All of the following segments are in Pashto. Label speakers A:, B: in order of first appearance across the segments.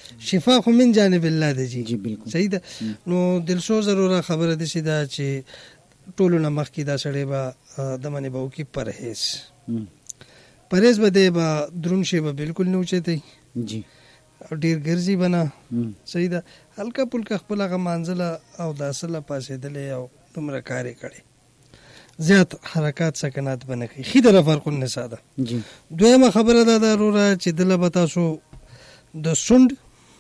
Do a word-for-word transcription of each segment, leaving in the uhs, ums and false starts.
A: شفا خو من جانب الله دی جی
B: جی بالکل
A: صحیح ده. نو دلسوزه وروره خبره داسې ده چې ټولو نه مخکې دا سړی به د منې به وکړي پرهیز. پرهیز به دی به دروند شی به بالکل نه اوچتی
B: جی
A: ډېر ګرځي به نه صحیح ده. هلکه پلکه خپل هغه مانځله او داسله پاسېدلی او دومره کار یې کړی زیات حرکات سکنات به نه کوي. ښي طرف فرق النساء ده. دویمه خبره دا ده وروره چې دله به تاسو د سونډ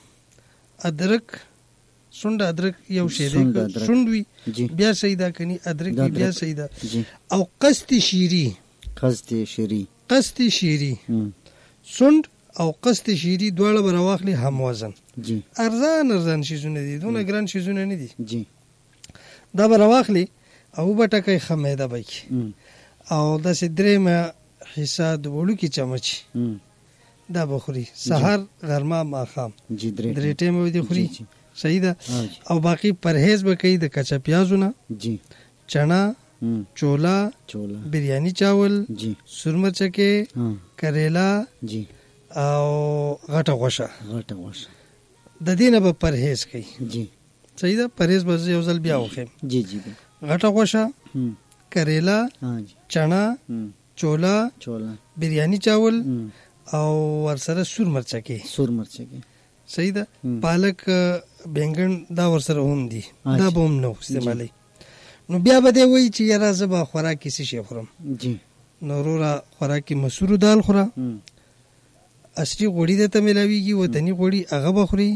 A: ادرک سونډ ادرک یو شی دی سونډ وي بیا صحیح ده کني ادرک وي بیا صحیح ده او قسط شیری
B: قسط شیری
A: قسط شیری سونډ او قسط شیری دواړه به راواخلي هم وزن ارزان ارزان شیزونه دي دونه ګران شیزونه نه دي
B: جی
A: دا به راواخلي او به ټکی ښه میده به کړي او داسې درېیمه حصه د وړوکي چمچ دا به خوري سهار غرمه ماښام درې ټیمه به دې خوري صحیح ده. او باقي پرهیز به کوي د کچه پیازو نه چنا چولا بریانی چاول سور مرچکې کریلا او غټه غوښه د دې نه به پرهیز کوي صحیح ده. پرهیز به زه یو ځل بیا وښیم. غټه غوښه کریلا چنا چولا بریانی چاول او ورسره سور مرچکې
B: سور مرچکې
A: صحیح ده. پالک بینګن دا ورسره هم دي دا به هم نه استعمالوي. نو بیا به دی وایي چې یاره زه به خوراکي څه شی خورم. نو وروره خوراکي مسورو دال خوره اصلي غوړي درته میلاویږي وطني غوړي هغه به خوري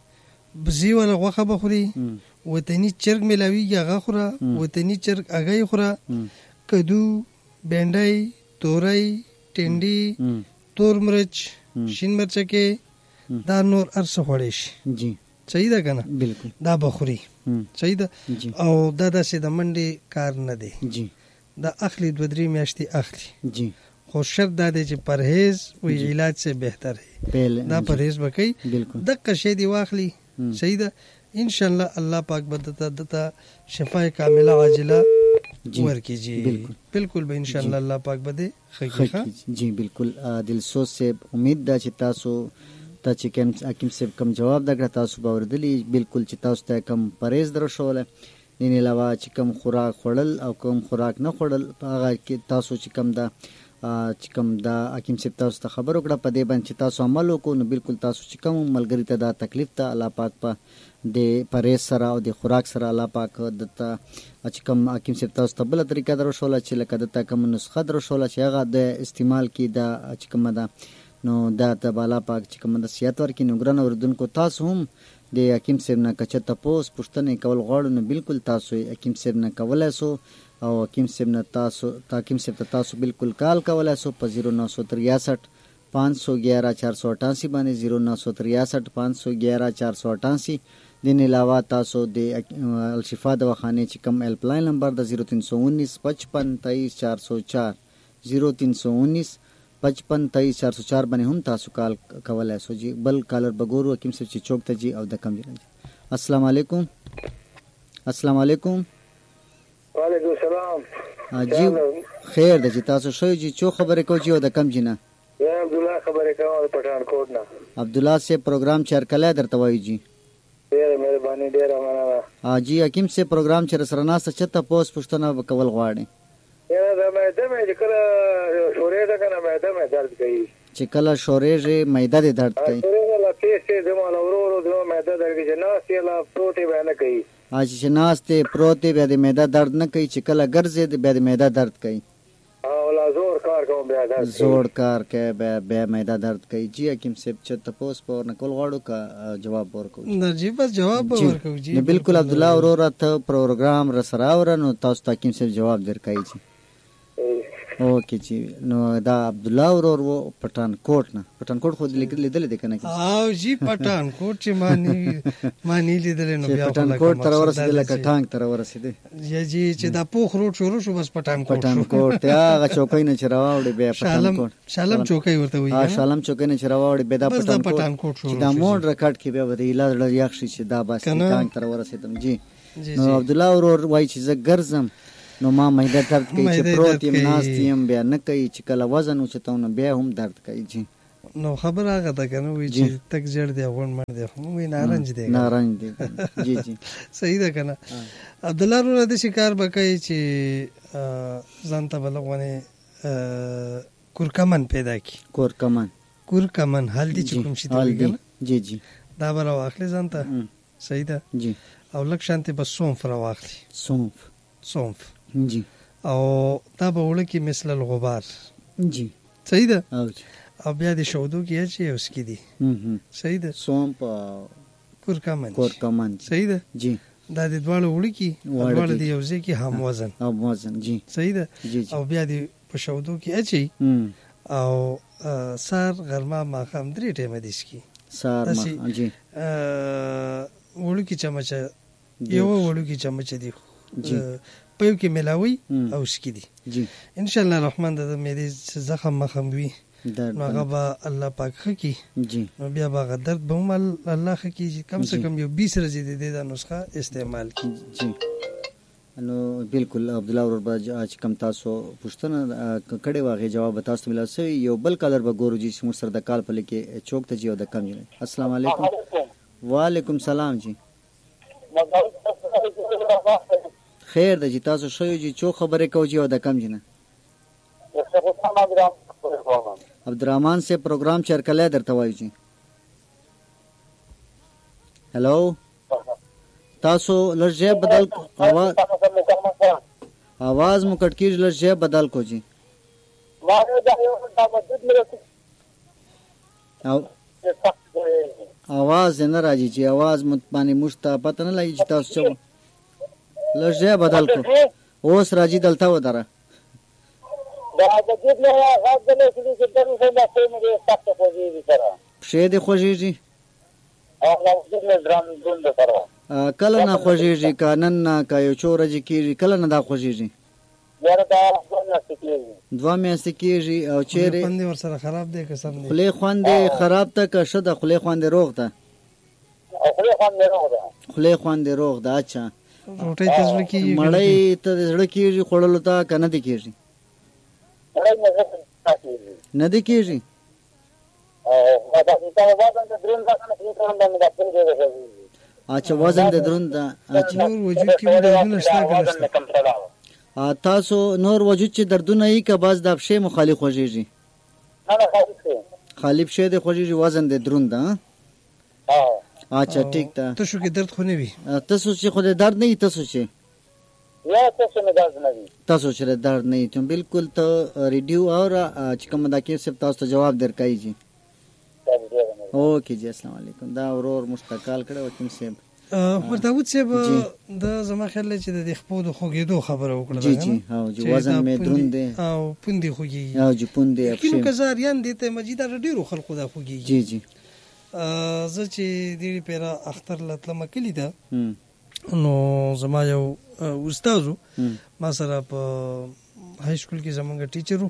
A: بزي والا غوښه به خوري وطني چرګ میلاویږي هغه خوره وطني چرګ هغه یې خوره کدو بینډۍ تورۍ ټنډي تور مرچ شین مرچکې دا نور هر څه خوړی شي صحیح ده که نه
B: بالکل
A: دا به خوري صحیح ده. او دا داسې د منډې کار نه دی دا اخلي دوه درې میاشتې اخلي خو شرط دا دی چې پرهیز وی علاج سے بهتر ہے دا پرهیز به کوي دقه شی دی واخلي صحیح ده. انشاءالله الله پاک به دته دته شفای کامله عاجله ورکی جی بالکل به انشاءالله الله پاک به دې خیخه
B: جی بالکل. دلسوز سے امید ده چې تاسو ته چې کوم حکیم صاحب کوم جواب درکړه تاسو به اوریدلی بالکل چې تاسو ته کوم پرهیز درښولی دې نه علاوه چې کوم خوراک خوړل او کوم خوراک نه خوړل په هغه کې تاسو چې کوم ده چې کوم دا حکیم صاحب تاسو ته خبر وکړه په دې باندې چې تاسو عمل وکړو نو بالکل تاسو چې کوم ملګري ته دا تکلیف ته الله پاک په د پرهیز سره او د خوراک سره الله پاک دته چې کوم حکیم صاحب تاسو ته بله طریقه درښوله چې لکه دته کوم نسخه درښوله چې هغه د استعمال کې دا چې کومه ده نو دا ته به الله پاک چې کومه د صحت ورکړي. نو ګرانو اورېدونکو تاسو هم د حکیم صاحب نه که چېرته تپوس پوښتنې کول غواړو نو بالکل تاسو حکیم صاحب نه کولی سو او حکیم صاحب نه تاسو حکیم صاحب ته تاسو بالکل کال کولی سو په زیرو نو سو تریاسٹھ پانچ سو گیارہ چار سو اٹھاسی باندې زیرو نو سو تریاسٹھ پانچ سو گیارہ چار سو اٹھاسی. دین علاوه تاسو د الشفا دواخانې چې کوم هیلپ لاین نمبر د زیرو تین سو انیس پچپن تیئیس چار سو چار زیرو تین سو انیس پچپن تیئیس چار سو چار باندې هم تاسو کال کولی سو. جی بل کالر بګورو حکیم صاحب چې چوک ته جی او د کم جی. السلام علیکم. السلام علیکم.
C: وعلیکم السلام.
B: جی خیر ده جی تاسو شوی جی چو خبرې کو جی او د کم جی نه
C: عبدالله خبرې کوم د پټانکوټ نه.
B: عبدالله سے پروګرام چرکلی درته وایي جی.
C: ډېره مهرباني ډېره مننه.
B: جی حکیم سے پروګرام چې رسره ناسته چته پوس پوښتنه کول غواړي.
C: یاره د معده مې چې کله شورېږه که نه معده مې درد کوي
B: چې کله شورېږي معده دې درد کوي
C: شورېږه لا تېز تېز زما له ورو ورو زما معده درد کوي چې ناست یې لا پروت یې بیا نه کوي
B: چې ناست یې پروت یې بیا د معده درد نه کوي چې کله ګرځې بیا د معده درد کوي
C: او لا زور کار کوم بیا درد کوي
B: زور کار کوي بیا بیا معده درد کوي. جی حکیم صاحب چې تپوس په ورنه کول غواړو که جواب ورکوو؟
A: نه جی بس جواب به ورکوو جی
B: بالکل. عبدالله وروره ته پروګرام رسره اوره نو تاسو ته حکیم صاحب جواب درکوي جی. اوکې جی نو دا عبدالله ورور و پټانکوټ نه. پټانکوټ خو لیدلی دی که نه؟
A: او جی پټانکوټ چې ما نه لیدلی نو بیا
B: پټانکوټ ته راورسېدی لکه ټانک ته راورسېدی
A: یا جی چې دا پوخ روډ شروع شو بس پټانکوټ
B: پټانکوټ هغه چوکۍ نه چې راواوړې بیا پټانکوټ
A: شالم چوکۍ ورته وایي
B: شالم چوکۍ نه چې راواوړې بیا دا پټانکوټ چې دا موډ رکټ کې بیا به د ایله زړه یخ شي چې دا بس ټانک ته راورسېدم. جی نو عبدالله ورور وایي چې زه ګرځم نو ما معده درد کوي چې پروت یم ناست یم بیا نه کوي چې کله وزن اوچتوم نو بیا هم درد کوي. جی
A: نو خبر هغه ده کنه وی چې تک جړ دی غون مړ دی خو وی نارنج دی
B: نارنج دی جی جی
A: صحیح ده کنه عبد الله رو د شکار بکای چې ځان ته بلغونه کورکمن پیدا کی
B: کورکمن
A: کورکمن هلدی چې کوم شي دی کنه
B: جی جی
A: دا بر واخلې ځان ته صحیح ده
B: جی
A: او لک شانته بس سونف را واخلي
B: سونف
A: سونف
B: جی
A: او دا به ولکه مثل الغبار
B: جی
A: صحیح ده
B: او
A: او بیا د شودو کې چې اوس کې دي صحیح ده
B: سونف
A: کورکمن
B: کورکمن
A: صحیح ده
B: جی
A: دا د دواړو وړکی دواړو دی یو ځای کې هم وزن
B: هم وزن جی
A: صحیح ده او بیا د په شودو کې اچي او سار غرمه ماخام درې ټیمه دي سکی
B: سار ما جی
A: وړکی چمچه یو وړکی چمچه دی
B: جی
A: په یو کې ملاوي او سکی دي
B: جی
A: ان شاء الله الرحمن د مې زخم مخم وي نو هغه به الله پاک خکې
B: جی
A: نو بیا به هغه درد به هم الله خکې چې کم سے کم یو بیس ورځې د دې دا نسخه استعمال کړي
B: جی نو بالکل عبد الله وربا چې کم تاسو پوښتنه کړې واغې جواب تاسو ملل سوی یو بل کالر به ګورو چې موږ سره د کال په لکه چوک ته جیو د کم جن السلام علیکم وعلیکم سلام جی خیر د جی تاسو شوی جی چو خبرې کو جیو د کم جن عبدالرحمن سے پروگرام چرکلے درته وایي جی هلو تاسو لږه بدل आवाज आवाज مو کټ کیږي لږه بدل کو جی او आवाज نه راځي چې आवाज مت باندې مشته پته نه لګي چې تاسو لږه بدل کو اوس راځي دلته ودره
D: دا د دې نه غاځلې چې د دې څخه په موږ تاسو خوږی سره
B: شه دې خوږیږي
D: او نو د درام دوند سره
B: کله نه خوږیږي کانن نه کایو چورځي کیږي کله نه دا خوږیږي
D: یاره دا نه کیږي
B: دوه میاشتې کیږي او چیرې
A: خوند ور سره خراب دی قسم دی
B: خله خوند خراب ته که شد خله خوند روغ ده
D: خله خوند روغ ده
B: خله خوند روغ ده اچھا
A: روټي تزړه کیږي
B: مړی ته زړه کیږي خړلو ته کنه دی کیږي نه دی کیږي اچھا وزن د دروند اچھا
A: نور وجود کې دردونه شته
B: کنه تاسو نور وجود چې دردونه یې که باز د شی مخالف خوږیږي خالف شه د خوږیږي وزن د دروند ها اچھا ٹھیک ده
A: تاسو کې درد خو نه وي
B: تاسو چې خو د درد نه تاسو چې
D: یا تاسو نه درد نه وي
B: تاسو چې درد نه ته بالکل ته ریډیو اور چې کوم دا کې صرف تاسو ته جواب درکای جی اوکے جی السلام علیکم دا اورور مستقال کړه وکم سیب
A: ورته صاحب د زما خیال چې د خپل خوګېدو خبره وکړه
B: جی جی ها جی وزن مې دروند دی
A: او پوندې خوګي
B: او جی پوندې
A: کینو کزاریان دي ته مجیدا ډیرو خلکو دا خوګي
B: جی جی
A: زه چې دیری پیرا اختر لتلم کلی دا نو زما یو استادو ما سره په های سکول کې زمونږ ټیچرو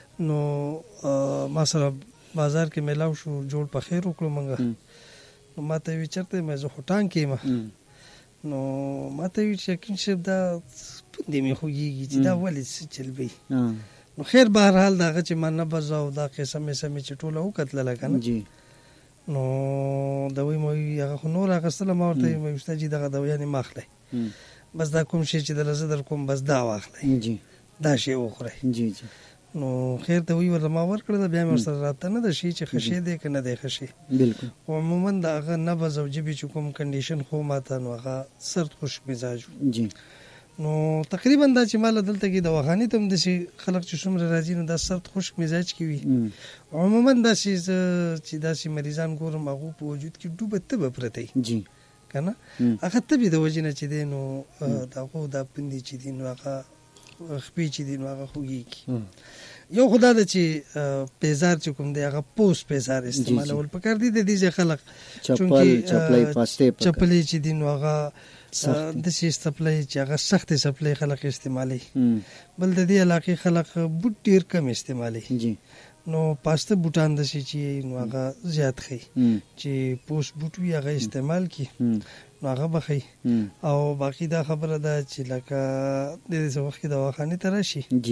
A: نو ما سره بازار کې میلاو شو جوړ په خیر وکړو مونږ نو ماته وی چرته مې زه هټان کې ما نو ماته وی چې کین شپ دا پندې مې خوږي چې دا ولې چلبي نو خیر بهر حال دا چې ما نه بزاو دا قسم سمې چې ټوله وکتل لکنه
B: جی
A: نو دوی مې هغه نور هغه سره ما ورته مې استاد جی دغه دوی یعنی ماخله بس دا کوم شي چې د لزه در کوم بس دا واخله
B: جی
A: دا شی وخوره
B: جی جی
A: نو خیر ته وی ور ما ور کړل بیا مې سره راته نه د شي چې خشي دی کنه دی خشي
B: بالکل
A: عموما دا هغه نبض او جبي چې کوم کنډیشن خو ماته نو هغه سرد خوش مزاج
B: جی
A: نو تقریبا دا چې مال دلته کې د وخانی تم د شي خلک چې څومره راځي نو دا سرد خوش مزاج کی وي عموما دا شي چې دا شي مریضان ګورم هغه په وجود کې ډوبه ته پرته
B: جی
A: کنه هغه ته به د وجنه چې دی نو دا خو دا پندې چې دی نو هغه خپې چې دی نو هغه خوږي یو خدا د چې پیزار چې کوم دی هغه پوس پیزار استعمالول پکار دي د دې خلک
B: چپل چپلای پاسته
A: چپلې چې دی نو هغه د سي سپلای چې هغه سخت سپلای خلک استعمالي بل د دې علاقې خلک بوت ډیر کم استعمالي
B: جی
A: نو پاسته بوتان د شي چې نو هغه زیات خي چې پوس بوت وی هغه استعمال کی نو هغه بخي او باقی دا خبره ده چې لکه د دې وخت د واخانه تر شي
B: جی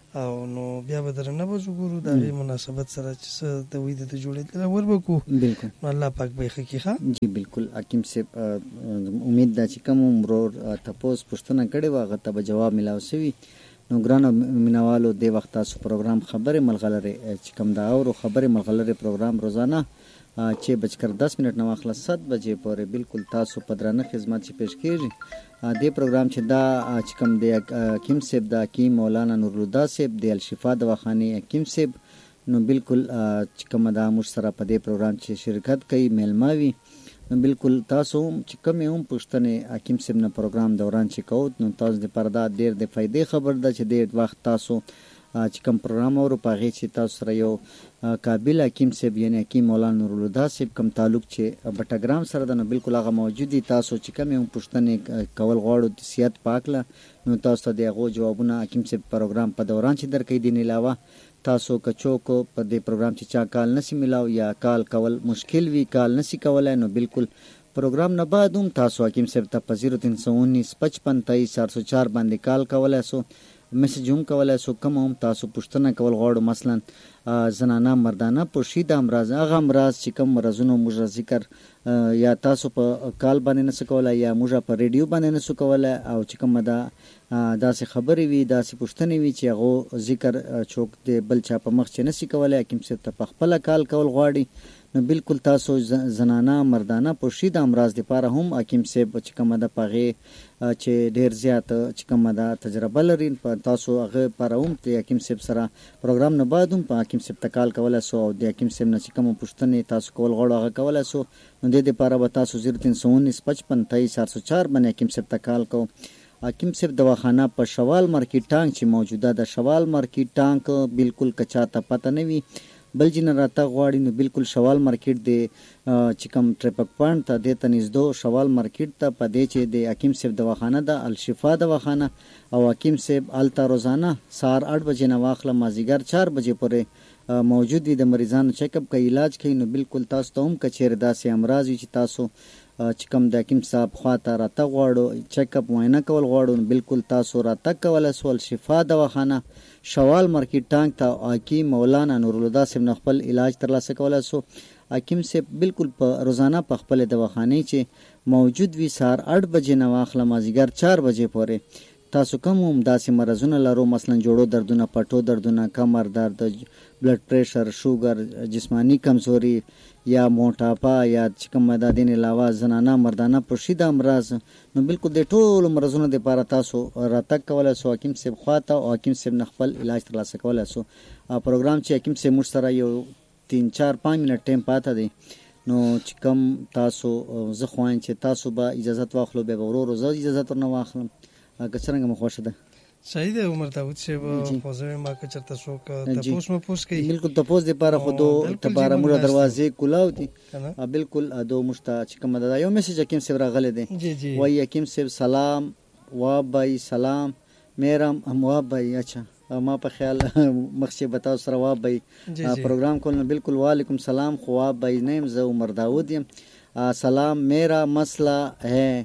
A: او نو بیا به درنه به وګورو د هغې مناسبت سره چې څه د وی د جوړېدل ور وکړو
B: بالکل
A: نو الله پاک به ښه کړي. ښه
B: جی بالکل حکیم صاحب امید ده چې کوم مرور تپوس پوښتنه کړې وه هغه ته به جواب میلاو شوي. نو ګرانو مینوالو دې وخت تاسو پروګرام خبرې ملغلرې چې کوم دا اورو خبرې ملغلرې پروګرام روزانه چې بجکر دس منټ نه واخله ست بجې پورې بالکل تاسو په درانه خدمت چې پیش کېږي. دې پروګرام چې دا چې کوم دی حکیم صاحب د حکیم مولانا نورالهدی صاحب د الشفا دواخانې حکیم صاحب نو بالکل چې کومه دا موږ سره په دې پروګرام چې شرکت کوي میلمه وي نو بالکل تاسو چې کومې هم پوښتنې حکیم صاحب نه پروګرام دوران چې کوو نو تاسو دپاره دا ډېر د فایدې خبر ده چې ډېر وخت تاسو چې کوم پروګرام اورو په هغې چې تاسو سره یو قابل حکیم صاحب یعنې حکیم مولانا نورالهدی صاحب کوم تعلق چې بټګرام سره ده نو بالکل هغه موجود دي. تاسو چې کومې هم پوښتنې کول غواړو د صحت په هکله نو تاسو ته د هغو جوابونه حکیم صاحب پروګرام په دوران چې درکوي. دې نه علاوه تاسو که څوک په دې پروګرام چې چا کال نسی میلاو یا کال کول مشکل وي کال نسی کولی نو بالکل پروګرام نه بعد هم تاسو حکیم صاحب ته په زیرو تین سو انیس پچپن تیئیس چار سو چار باندې کال کولی سو میسج هم کولی سو. کوم هم تاسو پوښتنه کول غواړو مثلا زنانه مردانه پوشیده امراض هغه امراض چې کوم مرضونو موږ ذکر یا تاسو په کال باندې نسو کولی یا موږ په ریډیو باندې نسو کولی او چې کومه دا داسې خبرې وي داسې پوښتنې وي چې هغو ذکر څوک د بل چا په مخ چې نسي کولی حکیم صاحب ته په خپله کال کول غواړي نو بالکل تاسو زنانه مردانه پوشیده امراض دپاره هم حکیم صاحب چې کومه ده په هغې چې ډېر زیات چې کومه ده تجربه لري په تاسو هغه لپاره هم د حکیم صاحب سره پروګرام نه بعد هم په حکیم صاحب ته کال کولی سو او د حکیم صاحب نه چې کومه پوښتنې تاسو کول غواړو هغه کولی سو نو دې دپاره به تاسو زیرو تین سو انیس پچپن تیئیس چار سو چار باندې حکیم صاحب ته کال کوو. حکیم صاحب دواخانه په شوال مارکیټ ټانک چې موجوده ده شوال مارکیټ ټانک بالکل که چاته پته نه وي بل جنه راتګ غواړي نو بالکل شوال مارکیټ دی چې کوم ټریپک پوینټ ته دې ته نږدې شوال مارکیټ ته په دې چې د حکیم صاحب دواخانه ده الشفا دواخانه او حکیم صاحب هلته روزانه سهار اټ بجې نه واخله مازدیګر چار بجې پورې موجود وي د مریضانو چیک اپ کوي علاج کوي. نو بالکل تاسو ته هم که چیرې داسې امراض وي چې تاسو چې کوم د حکیم صاحب خواته راتګ غواړو چیک اپ معاینه کول غواړو نو بالکل تاسو راتګ کولی سو الشفا دواخانه شوال مارکیټ ټانک ته حکیم مولانا نورالهدی صاحب نه خپل علاج ترلاسه کولی سو. حکیم صاحب بالکل په روزانه په خپلې دواخانې چې موجود وي سهار اټ بجې نه واخله مازدیګر چار بجې پورې تاسو کوم هم داسې مرضونه لرو مثلا جوړو دردونه پټو دردونه کمر درد بلډ پریشر شوګر جسمانی کمزوري یا موټاپا یا چې کومه د دې نه علاوه زنانه مردانه پوشیده امراض نو بالکل د ټولو مرضونو دپاره تاسو راتګ کولی سو حکیم صاحب خواته او حکیم صاحب نه خپل علاج ترلاسه کولی سو. پروګرام چې حکیم صاحب موږ سره یو تین چار پانچ منټ ټایم پاته دی نو چې کوم تاسو زه خوایم چې تاسو به اجازت واخلو بیا به ورو ورو زه اجازت ورنه واخلم که څرنګه مو خوښه ده.
A: صحیح ده عمر داود صاحب خو زه ما که چېرته څوک تپوس مپوس کوي
B: بالکل تپوس دپاره خو دو دپاره موږ دروازې کولاو دي بالکل دو موږ ته چې کومه ده یو میسج حکیم صاحب راغلی دی وایي حکیم صاحب سلام واب بھائی سلام میرا واب بھائی اچھا ما په خیال مخکې به تاسو سره واب بھائی پروګرام کول نو بالکل وعلیکم سلام خو واب بھائی نه یم زه عمر داود یم. سلام میرا مسئلہ ہے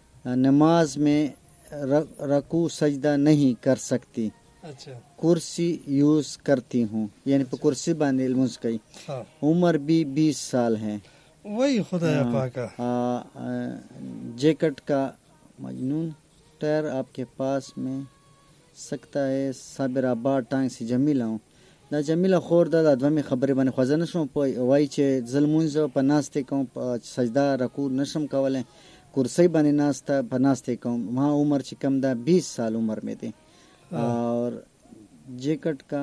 B: نماز میں رکوع سجدہ نہیں کر سکتی کرسی یوز کرتی ہوں یعنی په کرسی باندې لمونځ کوي عمر بھی بیس سال ہے
A: وہی خدایا پاکا
B: جیکٹ کا مجنون ٹائر آپ کے پاس میں سکتا ہے صابر آباد ټانګ سي جمیله ہوں دا جمیله خور ده د دومې خبرې باندې خوځه نشم په وایي چې زه لمونځ په ناستې کوم په سجده رکوع نشم کولی کرسی باندې ناسته په ناستې کوم ما عمر چې کم ده بیس سال عمر میں دی اور جیکٹ کا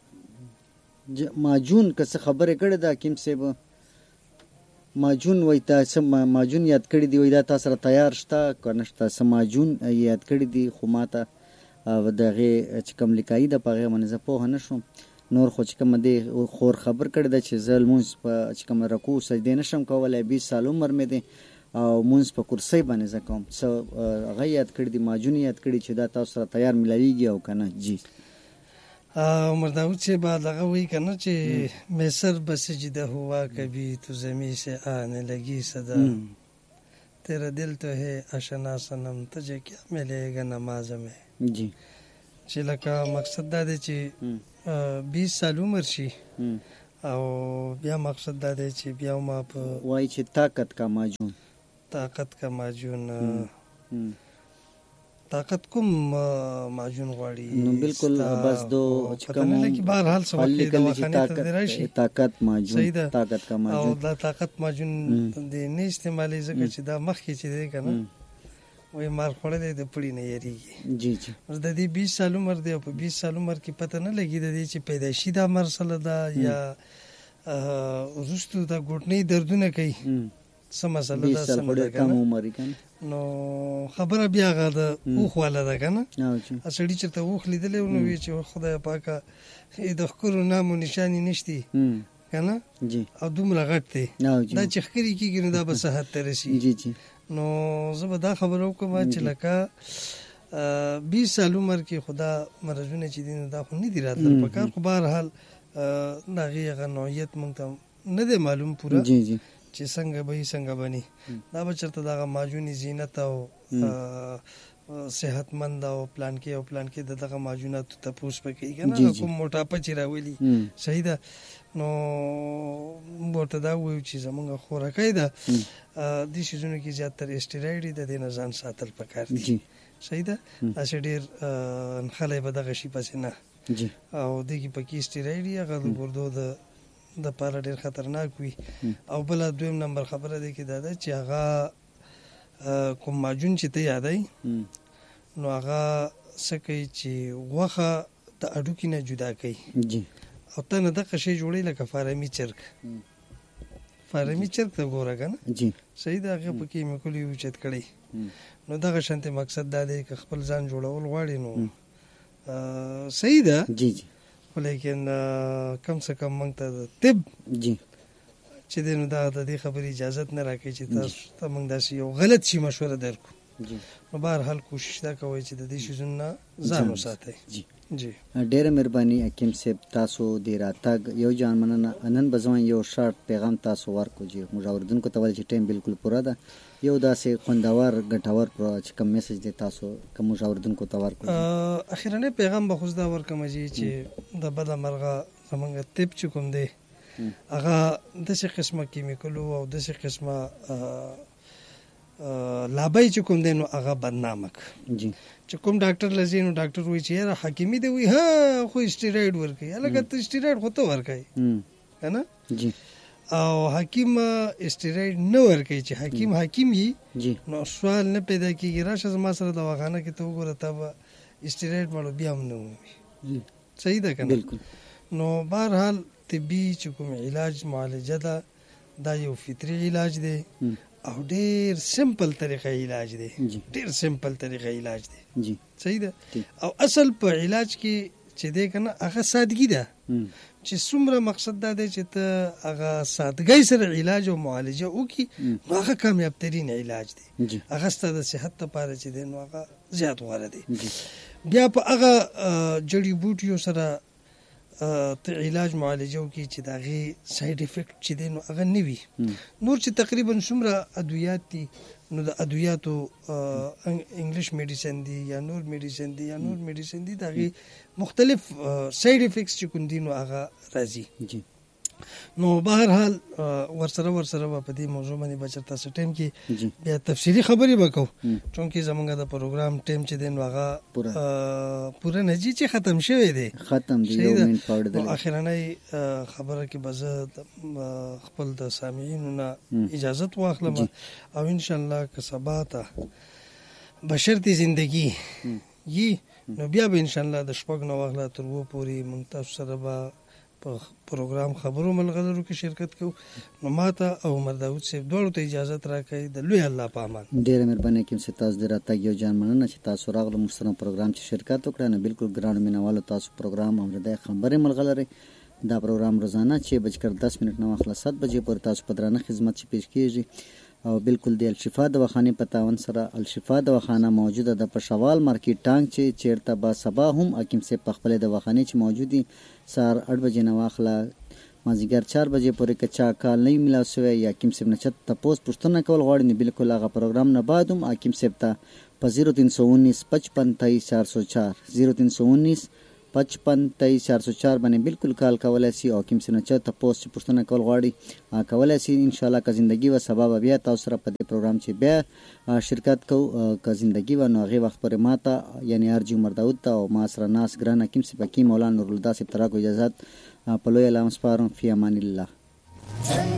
B: ماجون که څه خبرې کړې ده حکیم صاحب ماجون وایي تا څه ماجون یاد کړي دي وایي دا تا سره تیار شته که نشته څه ماجون یاد کړي دي خو ما ته د هغې چې کوم لیکایي ده په هغې باندې زه پوهه نه شوم نور خو چې کومه دې خور خبر کړی ده چې زه لمونځ په چې کومه رکوع سجدې نشم کولی بیس سال عمر مې دی او مونځ په کرسۍ باندې زه کوم څه هغه یاد کړي دي ماجون یاد کړي چې دا تاسو سره تیار میلاویږي او که نه جی
A: عمر داود سے بعد لگا وہی کرنا چاہیے میں سر بسجدہ ہوا کبھی تو زمین سے آنے لگی صدا تیرا دل تو ہے اشنا صنم تجھے کیا ملے گا نماز میں
B: جی
A: چې لکه مقصد دا دی چې بیس سال عمر شي او بیا مقصد دا دی چې بیا ما په
B: وایي چې طاقت کا ماجون
A: طاقت کا ماجون طاقت کوم ماجون غواړي
B: نو بالکل بس دو چې کوم
A: لکه بهر حال څه وخت دواخانه ته درشي
B: طاقت ماجون طاقت کا ماجون
A: او دا طاقت ماجون د نه استعمالي ځکه چې دا مخ کې چې دی کنه وای مار خړلې د پړی نه یریږي
B: جی جی
A: د دې بیس سال عمر دی او په بیس سال عمر کې پته نه لګي د دې چې پیدایشي دا مرسله ده یا ورستو دا ګټنی دردونه کوي سم مسله ده سم ده
B: کم عمر کنه
A: نو خبره بیا غاده اوخ والا ده کنه اسړي چې ته اوخ لیدلې نو وی چې خدای پاکه د خکرو نام او نشانی نشتی کنه
B: جی
A: او دومره غټ دی دا چې خکري کیږي نو دا به صحت ترسي
B: جی جی
A: نو زه به دا خبرو کوم چې لکه بیس سال عمر کې خدا مرزونه چې دین دا خو نه دی راتل په کار خو بهر حال دا غیغه نوعیت مونږ ته نه دی معلوم پورا
B: جی جی
A: چې څنګه به څنګه بني دا به چرته دا ماجونی زینت او صحتمند او پلان کې او پلان کې دغه ماجونات ته پوس پکې کنه کوم موټاپه چې راولي صحیح ده نو ورته دا وایو چې زمونږ خوراکای ده د شیزونو کې زیاتره اسټیراید د دې نه ځان ساتل پکار دي صحیح ده اسې ډیر خلای به دغه شي پسې نه او دغه پکې اسټیراید هغه د ګردو د د پاره ډیر خطرناک وي او بل دویم نمبر خبره ده کې دا ده چې هغه کوم ماجون چې ته یادای نو هغه سکه چې غوخه د اډو کې نه جدا کوي
B: جی
A: او ته نه دغه شی جوړی لکه فارمی چرګ فارمی چرګ ته ګوره کنه
B: جی
A: صحیح ده هغه پکې مې کولی اوچت کړی نو دغه شانته مقصد دا دی چې خپل ځان جوړول غواړي نو صحیح ده
B: جی جی
A: لیکن کم سے کم موږ ته طب
B: جی
A: چې دنه دا د دې خبرې اجازه نه راکړي چې تاسو ته موږ داسې یو غلط شي مشوره درکو
B: جی
A: نو بهر حال کوشش دا کوي چې د دې شیزونه ځان وساتئ
B: جی
A: جی
B: ډېره مهرباني حکیم صاحب تاسو د راتګ یو جان مننه انن بزوان یو شارټ پیغام تاسو ورکو جی مجاوردونکو ته ول چې ټیم بالکل پوره ده یو داسې خوندور ګټور پر چې کوم میسج دی تاسو کوم مجاوردونکو ته ورکو
A: اخیرنه پیغام به خو دا ورکم چې د بد مرغه زمونږ طب چې کوم دی هغه د څه قسمه کیمیکلو او د څه قسمه لابای چې کوم دی نو هغه بدنامک
B: جی
A: چې کوم ډاکټر لزی نو ډاکټر وایي چې یاره حکیمی دی وی ها خو اسټیراید ورکي الګا ته اسټیراید خو ته ورکي کنه
B: جی
A: او حکیم اسټیراید نه ورکي چې حکیم حکیم یي
B: جی
A: نو سوال نه پیدا کیږي راشه زما سره دواخانه کې ته وګوره ته اسټیراید مړو بیا هم نه وي صحیح ده کنه
B: بالکل
A: نو بهر حال طبي چې کوم علاج معالجه ده دا یو فطري علاج دی او ډیر سمپل طریقه علاج دی ډیر سمپل طریقه علاج دی
B: جی
A: صحیح ده او اصل په علاج کې چې دی کنه هغه سادگی ده چې څومره مقصد دا دی چې ته هغه سادګۍ سره علاج او معالجه وکي نو هغه کامیاب ترین علاج دی هغه ستاسو د صحت لپاره چې دی نو هغه زیات غوړه دی بیا په هغه جړی بوټیو سره ته علاج معالجه وکي چې داغه ساید افیکټ چې دی نو هغه نه وي نور چې تقریبا څومره ادویات دي نو د ادویاتو انګلیش میډیسن دي یا نور میډیسن دي یا نور میډیسن دي داغه مختلف ساید افیکټس چې کوم دي نو هغه راځي
B: جی
A: نو بهر حال ورسره ورسره په دې موضوع باندې بچتا سټیم کې بیا تفصیلی خبرې وکړو چونکه زمونږ د پروګرام ټیم چې دین واغه پوره نه جی چې ختم شوی دی
B: ختم دی یو منټ پاوډ دی
A: اخیرنۍ خبره کې بز خپل د سامعینو نه اجازه واخلم او ان شاء الله که سبا ته بشرتي زندگی یي نو بیا به ان شاء الله د شپږ نو واخله تر وو پوری مونږ تاسو سره به په پروګرام خبرو ملغلرو کې شرکت کوو نو ماته او عمر داود صاحب دوړو ته اجازه راکړئ د لوی الله په امان
B: ډېر مهرباني کوم چې تاسو درته یو جان مننه چې تاسو راغلو مستنه پروګرام چې شرکت وکړه نو بالکل ګران مینوالو تاسو پروګرام امرده خبرې ملغلري دا پروګرام روزانه چې بجکر دس منټ نو واخله سات بجې پر تاسو پدرانه خدمت چې پیش کیږي او بالکل د الشفا دواخانه په تاون سره الشفا دواخانه موجوده ده په شوال مارکیټ ټانګ چې چیرته با صبا هم حکیم سے په خپل دواخانه چې موجودي سار اټ بجې نو واخله مازیګر چار بجې پورې که چا کال نه ملاو شوی یا حکیم صاحب نه چا تپوس پوښتنه کول غواړي نو بالکل هغه پروګرام نه بعد هم حکیم صاحب ته په زیرو تین سو انیس پچپن تیئیس چار سو چار زیرو تین سو انیس پچپن تیئیس چار سو چار باندې بالکل کال کولی شي او حکیم صاحب نه چا تپوس چې پوښتنه کول غواړي کولی شي. انشاءالله که زندګي وه سبا به بیا تاسو سره په دې پروګرام چې بیا شرکت کوو. که زندګي وه نو هغې وخت پورې ما ته یعنې ارجي عمر داود ته او ما سره ناست ګران حکیم صاحب حکیم مولانا نورالهدی صاحب ته راکړو اجازت. په لوی الله سپارم. فی امان الله.